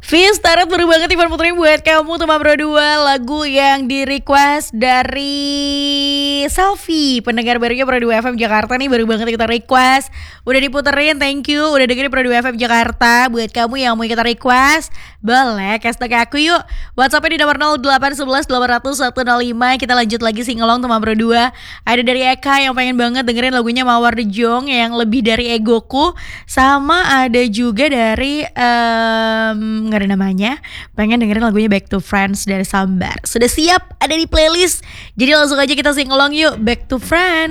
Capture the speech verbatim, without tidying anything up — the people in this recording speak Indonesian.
Fis, Tarat baru banget Ivan Putri buat kamu Teman Berdua. Lagu yang di request dari Selfie, pendengar barunya Pro dua F M Jakarta nih. Baru banget kita request, udah diputerin, thank you. Udah dengerin Pro dua F M Jakarta. Buat kamu yang mau kita request, boleh kasih ke aku yuk. Whatsappnya di nomor nol delapan satu satu delapan nol nol satu nol lima. Kita lanjut lagi singelong Teman Berdua. Ada dari Eka yang pengen banget dengerin lagunya Mawar De Jong yang Lebih Dari Egoku. Sama ada juga dari um, gak ada namanya, pengen dengerin lagunya Back to Friends dari Sambar. Sudah siap, ada di playlist. Jadi langsung aja kita sing along yuk, Back to Friends.